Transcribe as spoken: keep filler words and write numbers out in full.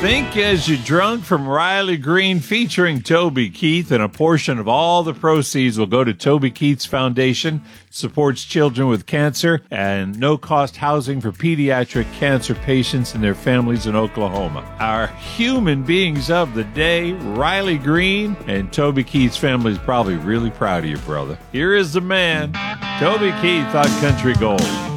Think As You Drunk from Riley Green featuring Toby Keith, and a portion of all the proceeds will go to Toby Keith's Foundation. It supports children with cancer and no-cost housing for pediatric cancer patients and their families in Oklahoma. Our human beings of the day, Riley Green, and Toby Keith's family is probably really proud of you, brother. Here is the man, Toby Keith on Country Gold.